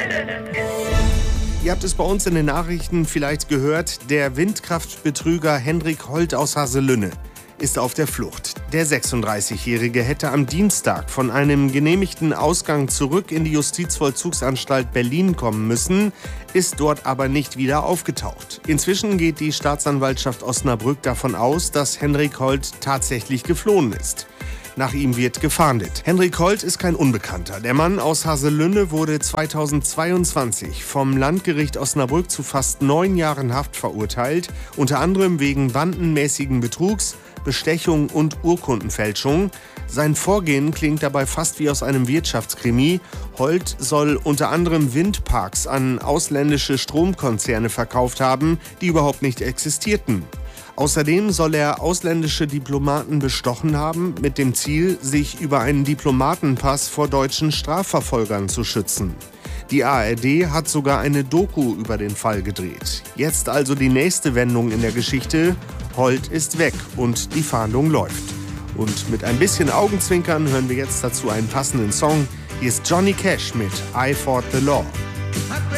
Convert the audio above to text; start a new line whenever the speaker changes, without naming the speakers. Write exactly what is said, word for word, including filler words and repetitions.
Ihr habt es bei uns in den Nachrichten vielleicht gehört, der Windkraftbetrüger Hendrik Holt aus Haselünne ist auf der Flucht. Der sechsunddreißigjährige hätte am Dienstag von einem genehmigten Ausgang zurück in die Justizvollzugsanstalt Berlin kommen müssen, ist dort aber nicht wieder aufgetaucht. Inzwischen geht die Staatsanwaltschaft Osnabrück davon aus, dass Hendrik Holt tatsächlich geflohen ist. Nach ihm wird gefahndet. Hendrik Holt ist kein Unbekannter. Der Mann aus Haselünne wurde zweitausendzweiundzwanzig vom Landgericht Osnabrück zu fast neun Jahren Haft verurteilt, unter anderem wegen bandenmäßigen Betrugs, Bestechung und Urkundenfälschung. Sein Vorgehen klingt dabei fast wie aus einem Wirtschaftskrimi. Holt soll unter anderem Windparks an ausländische Stromkonzerne verkauft haben, die überhaupt nicht existierten. Außerdem soll er ausländische Diplomaten bestochen haben, mit dem Ziel, sich über einen Diplomatenpass vor deutschen Strafverfolgern zu schützen. Die A R D hat sogar eine Doku über den Fall gedreht. Jetzt also die nächste Wendung in der Geschichte. Holt ist weg und die Fahndung läuft. Und mit ein bisschen Augenzwinkern hören wir jetzt dazu einen passenden Song. Hier ist Johnny Cash mit I Fought the Law.